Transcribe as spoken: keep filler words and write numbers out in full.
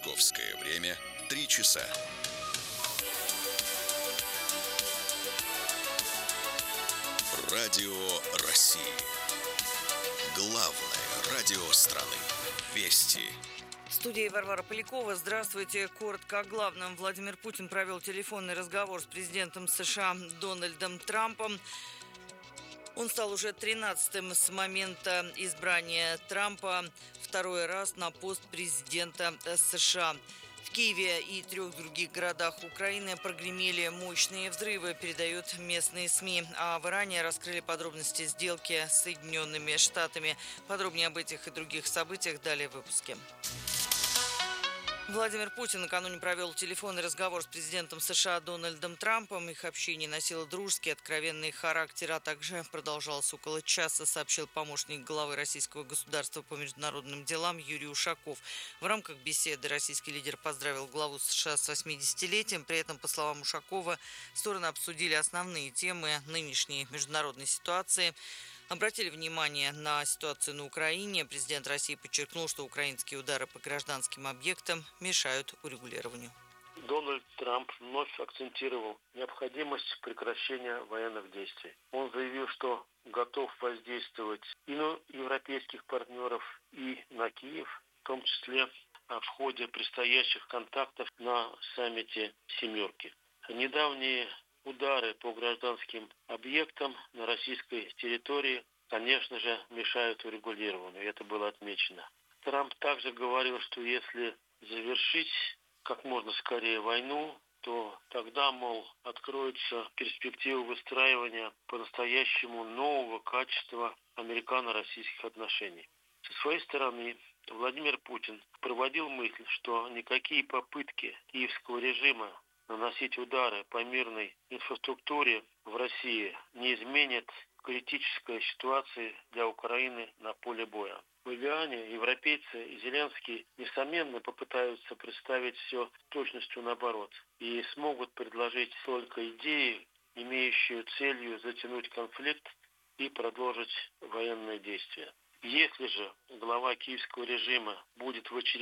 Московское время три часа. Радио России. Главное радио страны. Вести. В студии Варвара Полякова. Здравствуйте. Коротко о главном. Владимир Путин провел телефонный разговор с президентом США Дональдом Трампом. Он стал уже тринадцатым с момента избрания Трампа второй раз на пост президента США. В Киеве и трех других городах Украины прогремели мощные взрывы, передают местные СМИ. А в Иране раскрыли подробности сделки с Соединенными Штатами. Подробнее об этих и других событиях далее в выпуске. Владимир Путин накануне провел телефонный разговор с президентом США Дональдом Трампом. Их общение носило дружеский, откровенный характер, а также продолжалось около часа, сообщил помощник главы российского государства по международным делам Юрий Ушаков. В рамках беседы российский лидер поздравил главу США с восьмидесятилетием. При этом, по словам Ушакова, стороны обсудили основные темы нынешней международной ситуации. Обратили внимание на ситуацию на Украине. Президент России подчеркнул, что украинские удары по гражданским объектам мешают урегулированию. Дональд Трамп вновь акцентировал необходимость прекращения военных действий. Он заявил, что готов воздействовать и на европейских партнеров, и на Киев, в том числе в ходе предстоящих контактов на саммите «семерки». Недавние удары по гражданским объектам на российской территории, конечно же, мешают урегулированию. Это было отмечено. Трамп также говорил, что если завершить как можно скорее войну, то тогда, мол, откроется перспектива выстраивания по-настоящему нового качества американо-российских отношений. Со своей стороны, Владимир Путин проводил мысль, что никакие попытки киевского режима наносить удары по мирной инфраструктуре в России не изменят критической ситуации для Украины на поле боя. В Эвиане европейцы и Зеленский, несомненно, попытаются представить все точностью наоборот и смогут предложить только идеи, имеющие целью затянуть конфликт и продолжить военные действия. Если же глава киевского режима будет в очередной